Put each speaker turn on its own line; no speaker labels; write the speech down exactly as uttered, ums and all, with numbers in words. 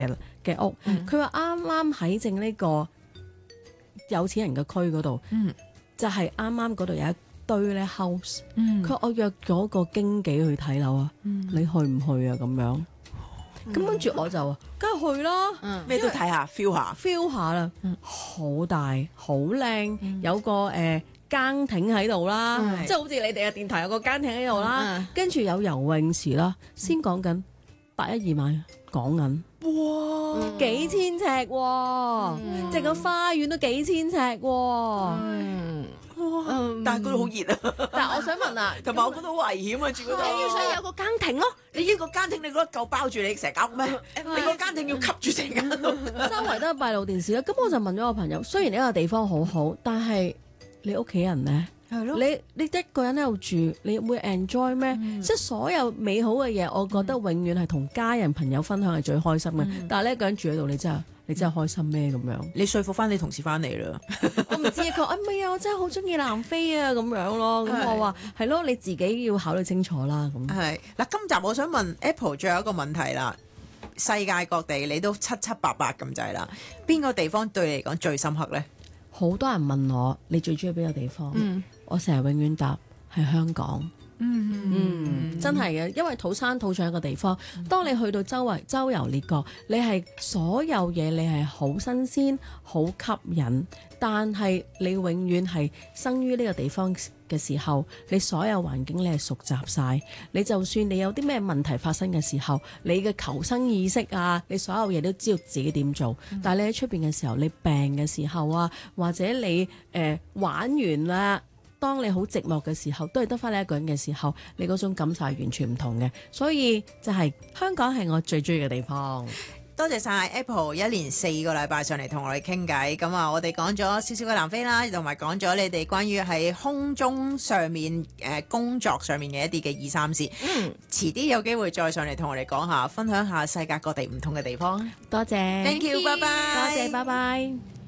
嘅屋，佢話啱啱喺正呢個有錢人嘅區嗰度，
嗯
就係啱啱嗰度有一堆咧 house，
嗯
佢話我約咗個經紀去睇樓啊，
嗯
你去唔去啊？咁樣，咁跟住我就話梗係去啦。
嗯
咩都睇下 feel 下，
feel 下啦，好大好靚，有個誒、呃、更艇喺度啦，
嗯
即係好似你哋嘅電台有個更艇喺度啦，
嗯
跟住有游泳池啦，先講緊百一二萬港銀，
哇！
幾千尺喎，成個花園都幾千尺喎。
嗯
哇！但係嗰度好熱啊，
但係我想問啊，
同埋我覺得好危險啊，住嗰度。
你要想有個更艇咯，
你呢個家庭你覺得夠包住你成間屋咩？你個家庭要吸住成間屋。
周圍都係閉路電視啦，咁我就問咗我朋友，雖然呢個地方好好，但係你屋企人呢？
係咯
你你一個人喺度住，你會 enjoy 咩？即係所有美好嘅嘢，我覺得永遠係同家人朋友分享係最開心嘅。但係呢一個人住喺度，你真係你真係開心咩咁樣？
你說服翻你同事翻嚟啦。
我唔知啊，佢話啊唔係啊，我真係好中意南非啊咁樣咯。咁我話係咯，你自己要考慮清楚啦。咁
係嗱，今集我想問 Apple 最後一個問題啦。世界各地你都七七八八咁滯啦，邊個地方對你嚟講最深刻呢？
好多人問我你最中意邊個地方？
嗯
我成日永遠答係香港。
嗯
嗯，真係嘅，因為土生土長一個地方，當你去到周圍周遊列國，你係所有嘢你係好新鮮、好吸引，但係你永遠係生於呢個地方嘅時候，你所有環境你係熟習晒，你就算你有啲咩問題發生嘅時候，你嘅求生意識啊，你所有嘢都知道自己點做，但係你喺出邊嘅時候，你病嘅時候啊，或者你誒、呃、玩完啦。當你好寂寞嘅時候，都係得翻你一個人嘅時候，你嗰種感受係完全唔同嘅，所以就係、香港係我最中意嘅地方。
多謝晒 Apple 一連四個禮拜上嚟同我哋傾偈，咁啊，我哋講咗少少嘅南非啦，同埋講咗你哋關於喺空中上面誒、呃、工作上面嘅一啲嘅二三事。嗯，遲啲有機會再上嚟同我哋講下，分享下世界各地唔同嘅地方。
多謝
Thank you，拜拜。
多謝，拜拜。